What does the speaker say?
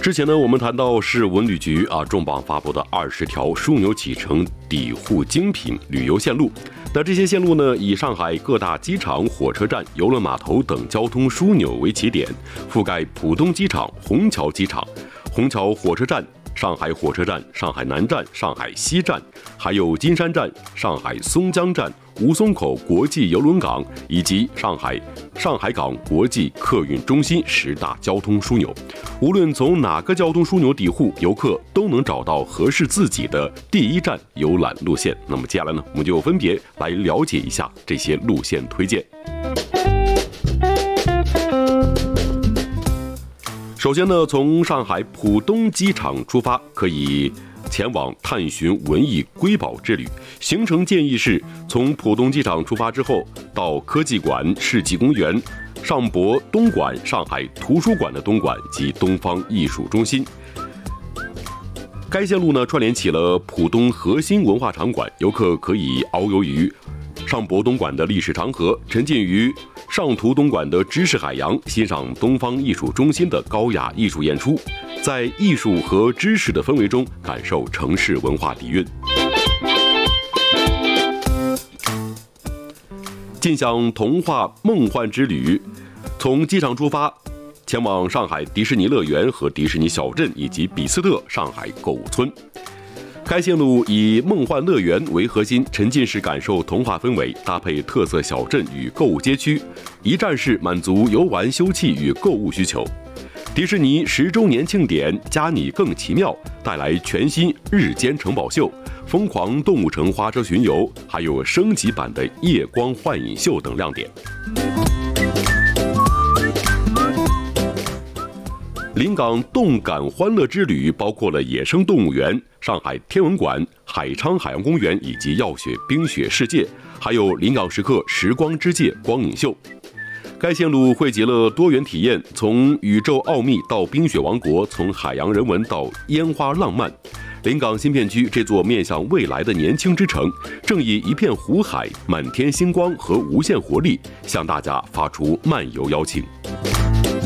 之前呢，我们谈到市文旅局重磅发布的20条枢纽启程抵沪精品旅游线路。那这些线路呢，以上海各大机场、火车站、邮轮码头等交通枢纽为起点，覆盖浦东机场、虹桥机场、虹桥火车站、上海火车站、上海南站、上海西站，还有金山站、上海松江站、吴淞口国际邮轮港以及上海港国际客运中心10大交通枢纽。无论从哪个交通枢纽抵沪，游客都能找到合适自己的第一站游览路线。那么接下来呢，我们就分别来了解一下这些路线推荐。首先呢，从上海浦东机场出发，可以前往探寻文艺瑰宝之旅。行程建议是从浦东机场出发之后，到科技馆、世纪公园、上博东馆、上海图书馆的东馆及东方艺术中心。该线路呢，串联起了浦东核心文化场馆，游客可以遨游于上博东馆的历史长河，沉浸于上图东馆的知识海洋，欣赏东方艺术中心的高雅艺术演出，在艺术和知识的氛围中感受城市文化底蕴。尽享童话梦幻之旅，从机场出发，前往上海迪士尼乐园和迪士尼小镇以及比斯特上海购物村。该线路以梦幻乐园为核心，沉浸式感受童话氛围，搭配特色小镇与购物街区，一站式满足游玩休憩与购物需求。迪士尼10周年庆典加你更奇妙，带来全新日间城堡秀、疯狂动物城花车巡游，还有升级版的夜光幻影秀等亮点。临港动感欢乐之旅包括了野生动物园、上海天文馆、海昌海洋公园以及耀雪冰雪世界，还有临港时刻时光之界光影秀。该线路汇集了多元体验，从宇宙奥秘到冰雪王国，从海洋人文到烟花浪漫。临港新片区这座面向未来的年轻之城，正以一片湖海、满天星光和无限活力，向大家发出漫游邀请。